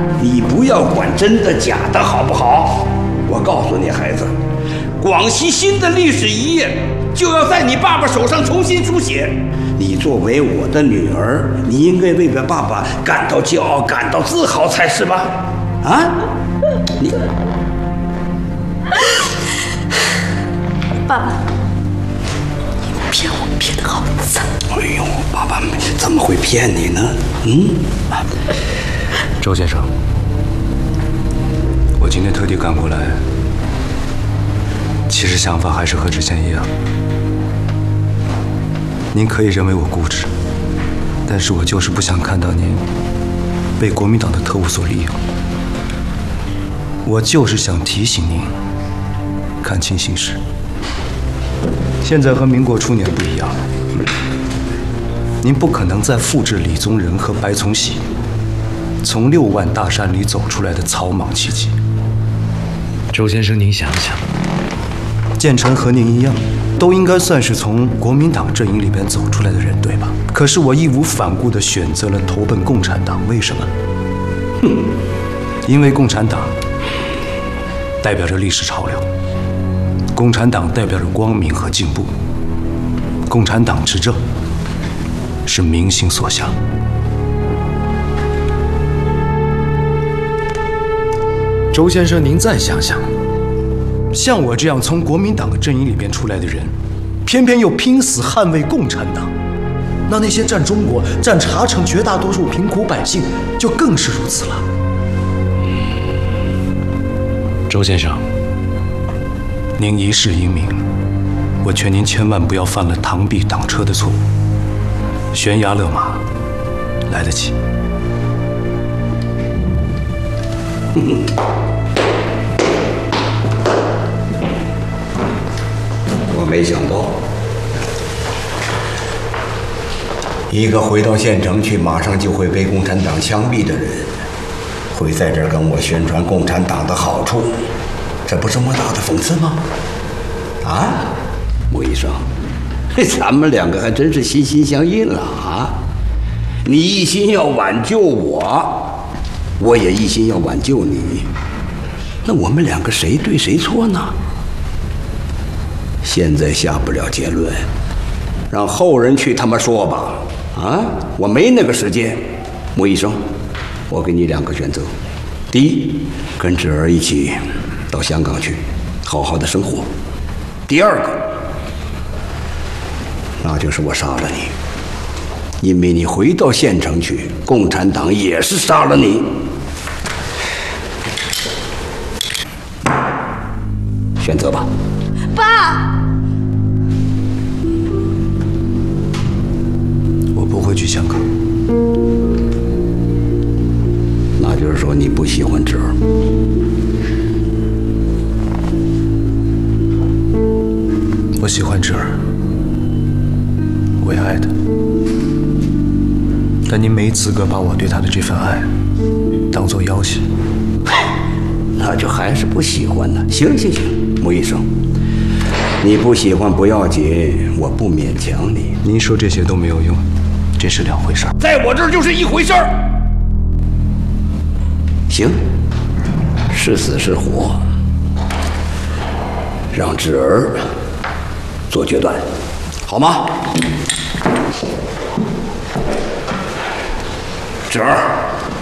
你不要管真的假的好不好？我告诉你，孩子，广西新的历史一页就要在你爸爸手上重新书写。你作为我的女儿，你应该为爸爸感到骄傲、感到自豪才是吧？啊？你， 爸爸，你骗我骗得好惨！ 哎呦，爸爸怎么会骗你呢？ 周先生，我今天特地赶过来，其实想法还是和之前一样。您可以认为我固执，但是我就是不想看到您被国民党的特务所利用。我就是想提醒您，看清形势。现在和民国初年不一样了，您不可能再复制李宗仁和白崇禧从6万大山里走出来的草莽气节。 周先生，您想想， 建成和您一样，都应该算是从国民党阵营里边走出来的人，对吧？可是我义无反顾地选择了投奔共产党，为什么？因为共产党代表着历史潮流，共产党代表着光明和进步，共产党执政是民心所向。周先生，您再想想，像我这样从国民党的阵营里边出来的人，偏偏又拼死捍卫共产党，那些占中国、占茶城绝大多数贫苦百姓就更是如此了。 周先生， 您一世英名，我劝您千万不要犯了螳臂挡车的错误。悬崖勒马，来得及。 我没想到，一个回到县城去马上就会被共产党枪毙的人，会在这儿跟我宣传共产党的好处，这不是莫大的讽刺吗？啊，穆医生，咱们两个还真是心心相印了啊！你一心要挽救我，我也一心要挽救你，那我们两个谁对谁错呢？现在下不了结论，让后人去他妈说吧。啊，我没那个时间。穆医生，我给你2个选择：第一，跟芷儿一起到香港去，好好的生活；第2个，那就是我杀了你，因为你回到县城去，共产党也是杀了你。选择吧。 爸， 我不会去香港。 那就是说你不喜欢芷儿。 我喜欢芷儿，我也爱她，但您没资格把我对她的这份爱当作要挟。 那就还是不喜欢呢。行，穆医生，你不喜欢不要紧，我不勉强你。 您说这些都没有用，这是2回事儿。 在我这儿就是一回事儿。行，是死是活，让芷儿做决断，好吗？芷儿，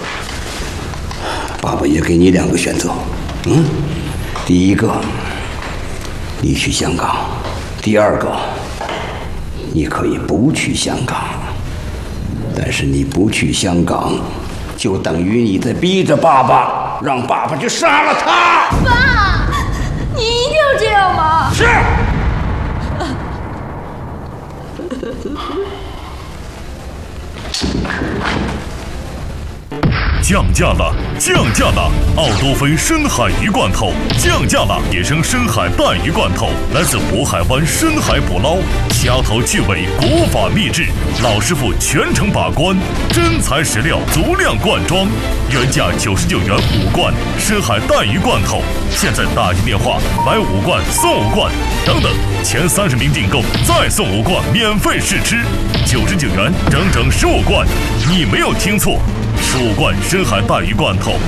爸爸也给你2个选择。第一个，你去香港；第2个，你可以不去香港。但是你不去香港，就等于你在逼着爸爸，让爸爸去杀了他。 爸，你一定要这样吗？ 是。 降价了，降价了！奥多芬深海鱼罐头降价了，野生深海带鱼罐头来自渤海湾深海捕捞，掐头去尾，国法秘制，老师傅全程把关，真材实料，足量灌装，原价99元5罐深海带鱼罐头，现在打进电话买5罐送5罐，等等，前30名订购再送5罐免费试吃，99元整整15罐，你没有听错。15罐深海带鱼罐头